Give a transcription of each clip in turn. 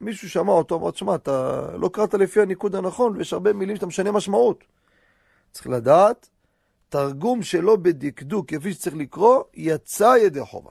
מישהו שמע אותו, אמר, תשמע, אתה לא קראת לפי הניקוד הנכון, ויש הרבה מילים שאתה משנה משמעות. צריך לדעת, תרגום שלו בדקדוק, כפי שצריך לקרוא, יצא ידי חובה.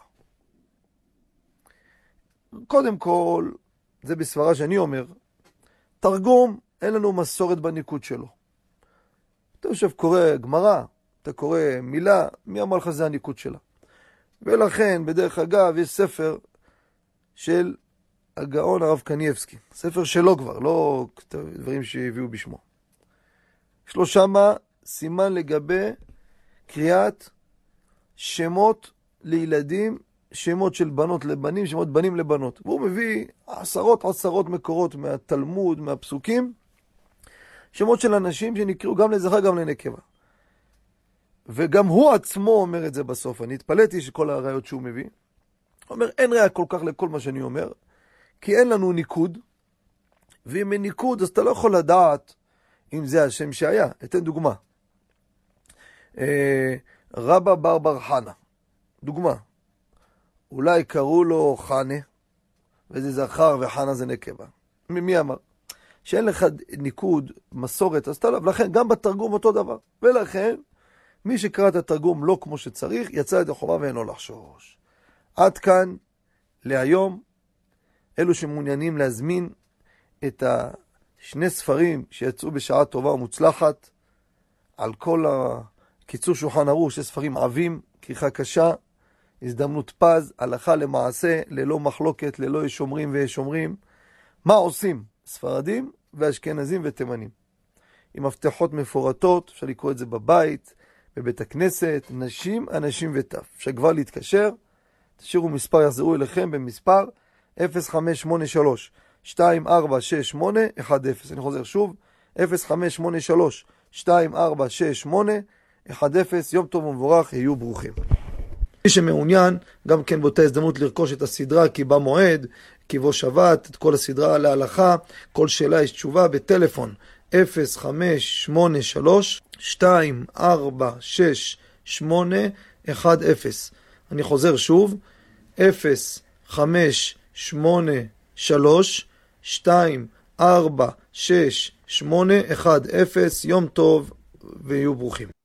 קודם כל, זה בסברה שאני אומר, תרגום, אין לנו מסורת בניקוד שלו. אתה יושב קורא גמרא, אתה קורא מילה, מי אמר לך זה הניקוד שלה? ולכן, בדרך אגב, יש ספר של הגאון הרב קניאבסקי. ספר שלו כבר, לא דברים שהביאו בשמו. יש לו שמה סימן לגבי קריאת שמות לילדים, שמות של בנות לבנים, שמות בנים לבנות. והוא מביא עשרות מקורות מהתלמוד, מהפסוקים, שמות של אנשים שנקראו גם לזכר גם לנקבה. וגם הוא עצמו אומר את זה בסוף. אני התפלאתי שכל הראיות שהוא מביא. הוא אומר, אין ראיה כל כך לכל מה שאני אומר, כי אין לנו ניקוד, ואם אין ניקוד, אז אתה לא יכול לדעת אם זה השם שהיה. אתן דוגמה. רבא בר חנה. דוגמה. אולי קראו לו חנה, וזה זכר וחנה זה נקבה. מי אמר? שאין לך ניקוד, מסורת, אז תלב, לכן גם בתרגום אותו דבר. ולכן, מי שקרא את התרגום לא כמו שצריך, יצא ידי חובה ואינו לחשוש. עד כאן, להיום, אלו שמעוניינים להזמין את השני ספרים שיצאו בשעה טובה ומוצלחת, על כל הקיצור שולחן ערוך, ספרים עבים, כריכה קשה, הזדמנות פז, הלכה למעשה, ללא מחלוקת, ללא יש אומרים ויש אומרים. מה עושים? ספרדים ואשכנזים ותימנים. עם מפתחות מפורטות, אפשר לקרוא את זה בבית, בבית הכנסת, נשים, אנשים וטף. אפשר כבר להתקשר, תשאירו מספר, יחזרו אליכם במספר 0583-2468-10. אני חוזר שוב, 0583-2468-10. יום טוב ומבורך, יהיו ברוכים. מי שמעוניין, גם כן באותה הזדמנות לרכוש את הסדרה כי בא מועד, כי בוא שבת, את כל הסדרה להלכה, כל שאלה יש תשובה בטלפון 0583-2468-10. אני חוזר שוב, 0583-2468-10. יום טוב ויהיו ברוכים.